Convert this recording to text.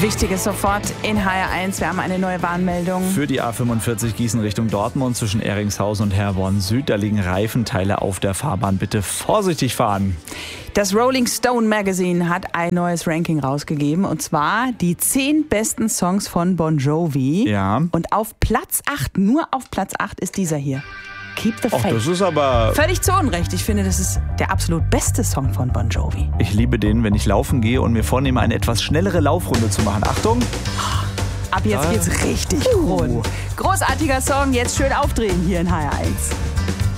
Wichtiges sofort in HR1. Wir haben eine neue Warnmeldung. Für die A45 Gießen Richtung Dortmund zwischen Ehringshausen und Herborn Süd. Da liegen Reifenteile auf der Fahrbahn. Bitte vorsichtig fahren. Das Rolling Stone Magazine hat ein neues Ranking rausgegeben. Und zwar die 10 besten Songs von Bon Jovi. Ja. Und auf Platz 8, nur auf Platz 8 ist dieser hier. Keep the Faith. Ach, das ist aber... Völlig zu Unrecht. Ich finde, das ist der absolut beste Song von Bon Jovi. Ich liebe den, wenn ich laufen gehe und mir vornehme, eine etwas schnellere Laufrunde zu machen. Achtung! Ab jetzt geht's richtig rund. Großartiger Song, jetzt schön aufdrehen hier in HR1.